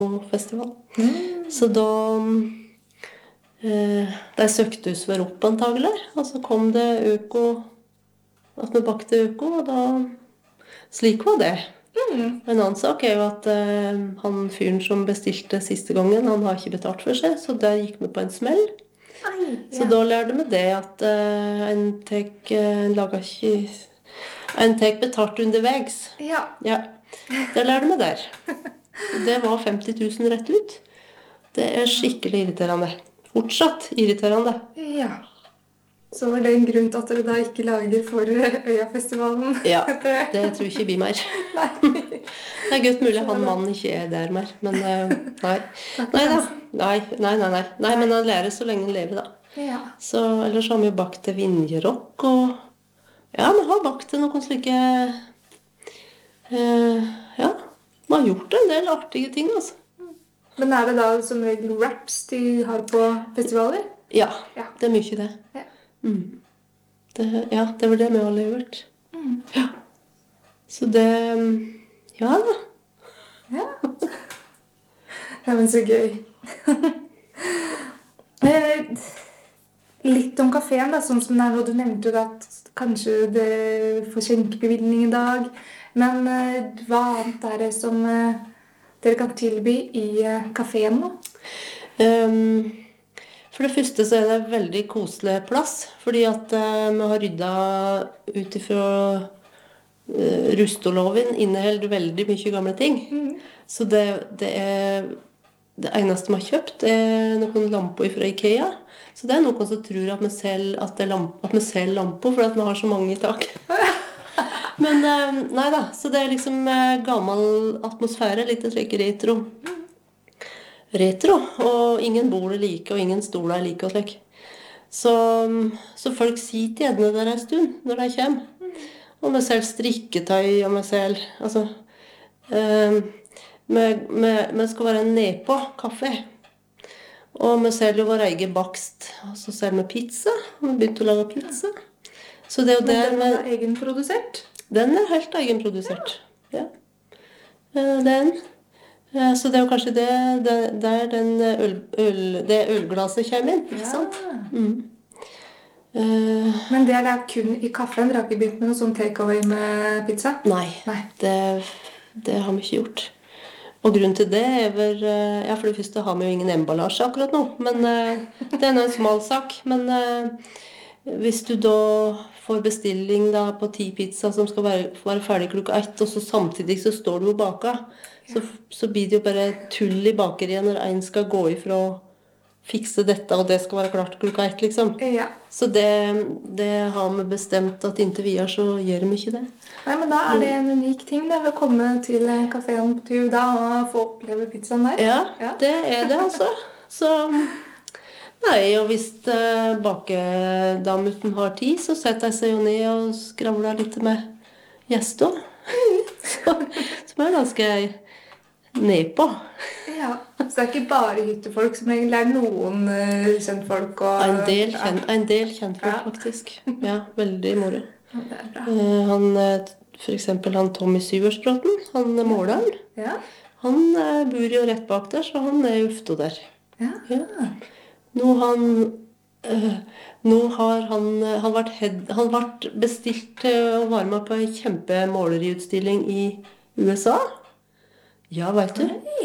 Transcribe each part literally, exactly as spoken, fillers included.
festival. Mm. Så da eh, de søkte oss vel opp antagelig, og så kom det øko, at vi bakte øko, og da slik var det. Mm. En annen sak er jo at eh, han fyren som bestilte siste gangen, han har ikke betalt for seg, så der gikk vi på en smell. Ai, ja. Så da lærte vi det at eh, en tek eh, lager ikke en tek betalt underveis. Ja. Ja. Det lærte vi der. Det var femti tusen rett ut. Det er skikkelig irriterende. Fortsatt irriterende. Ja. Så var det en grunn til at dere da ikke lager for Øyafestivalen? Ja, det tror ikke vi mer. Nei. Det er godt mulig han mannen ikke er der mer, men uh, nei. Nei da. Nei, nei, nei, nei. Nei, men han lærer så lenge han lever da. Ja. Så ellers har vi jo bakt til Vinjerock, og ja, vi har bakt til noen slike uh, ja, vi har gjort en del artige ting, altså. Men er det da som regel raps de har på festivaler? Ja, ja. Det er mye det. Ja. Mm. det. Ja, det var det vi alle har gjort. Mm. Ja. Så det, ja da. Ja. Ja, men så gøy. Litt om kaféen da, sånn som det er, og du nevnte jo at kanskje det får skjenkebevilgning i dag. Men hva annet er det som dere kan tilby i kaféen nå? Um, for det første så er det en veldig koselig plass, fordi at uh, vi har ryddet ut ifra uh, rustoloven, inneholder veldig mye gamle ting. Mm. Så det, det er det eneste vi har kjøpt er noen lamper fra Ikea. Så det er noen som tror at vi selger, at det er lamp, at vi selger lamper, for at vi har så mange i tak. Men nei da, så det er liksom gammel atmosfære, litt slik retro. Retro, og ingen bord er like, og ingen stoler er like og slik. Så, så folk sitter gjerne der en stund når de kommer. Og vi selger strikketøy, og vi selger, altså, eh, vi, vi, vi skal være nedpå kaffe. Og vi selger jo vår egen bakst, og så selger vi pizza, og vi begynte å lage pizza. Så det er jo der den er egenprodusert? Den er helt egenprodusert, ja. Den. Så det er jo kanskje det, det der den øl, øl, det ølglaset kommer inn, ikke sant? Ja. Mm. Uh, Men det er da kun i kaffen? Dere har ikke begynt med noe sånn takeaway med pizza? Nei, nei. Det, det har vi ikke gjort. Og grunnen til det er vel, ja, for det første har vi jo ingen emballasje akkurat nå, men uh, det er en smal sak, men uh, hvis du da får bestilling da på ti pizza som skal være, være ferdig klokka ett, og så samtidig så står du og baker, ja. så, så blir det jo bare tull i bakeriet når en skal gå ifra å fikse dette, og det skal være klart klokka ett, liksom. Ja. Så det, det har vi bestemt at inntil vi er, så gjør vi ikke det. Nei, men da er det en unik ting da, å komme til kaféen på tur da, og få oppleve pizzaen der. Ja, ja, det er det altså. Så... Nei, og hvis uh, bakedamuten har tid, så setter jeg seg jo ned og skravler litt med gjester. så, som er ganske nedpå. Ja, så det er ikke bare hyttefolk som egentlig er noen uh, kjentfolk og... En del, kjent, en del kjentfolk, ja. Faktisk. Ja, veldig moro. Ja, det er bra. Uh, han, for eksempel han Tommy Syversbråten, han er måleren. Ja. Han uh, bor jo rett bak der, så han er ufto der. Ja, ja. Nå, han, øh, nå har han, han, vært head, han vært bestilt til å være med på en kjempemåleriutstilling i U S A. Ja, vet du. Hei.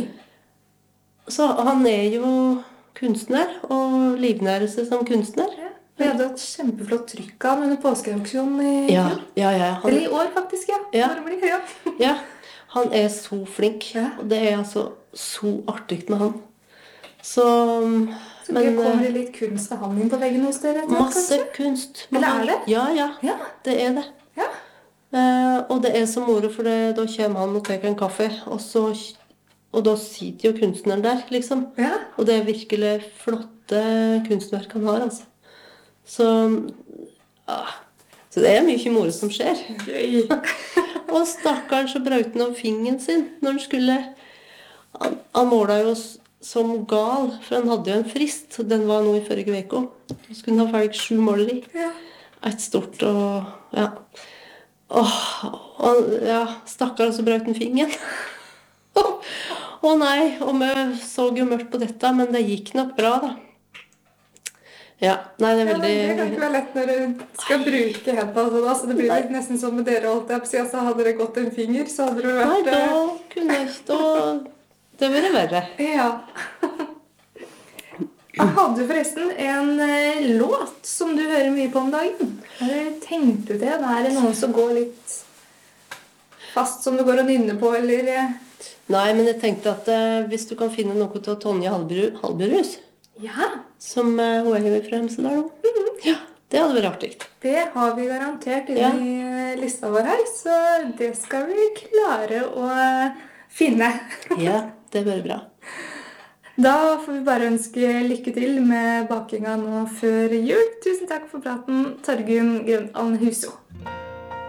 Så han er jo kunstner, og livnærer seg som kunstner. Ja. Vi hadde et kjempeflott trykk av under påskeauksjonen i ja, ja, ja, han, Eller i år, faktisk, ja. Ja. ja. ja, han er så flink, ja. Og det er altså så artig med han. Så... Så men, kommer det litt kunst av han inn på veggen hos dere? Masse kanskje? kunst. Eller er det? Ja, ja, ja. Det er det. Ja. Uh, og det er så moro, for det, da kommer han og tar en kaffe, og, så, og da sitter jo kunstneren der, liksom. Ja. Og det er virkelig flotte kunstverk han har, altså. Så, uh, så det er mye moro som skjer. Og stakkaren så brøt han av fingeren sin når han skulle... Han, han målet jo... som gal, for han hadde jo en frist, den var nå i forrige veko. Da skulle han ha ferdig sju måleri. Ja. Et stort, og ja. Åh, og, ja, stakkar, så brøt han fingeren. Å nei, og vi så jo mørkt på dette, men det gikk nok bra, da. Ja, nei, det er Ja, veldig... men det kan ikke være lett når du skal bruke hendene og sånn, så det blir litt nesten som med dere holdt jeg på å si, altså hadde det gått en finger, så hadde det Nei, vært... da eh, kunne jeg stå... Det var det verre. Ja. Jeg hadde forresten en eh, låt som du hører mye på om dagen. Har du tenkt ut det? Er det noen som går litt fast som du går og nynner på, eller... eh? Nei, men jeg tenkte at eh, hvis du kan finne noe til Tonje Halberud, Halberus, Ja, som eh, hun er jo fra Hemsedal nå. Ja, det hadde vært artig. det har vi garantert inne Ja. i eh, lista vår her, så det skal vi klare å eh, finne. Ja, det blir bra. Da får vi bare ønske lykke til med bakinga nå før jul. Tusen takk for praten, Torgunn Grønland Huso.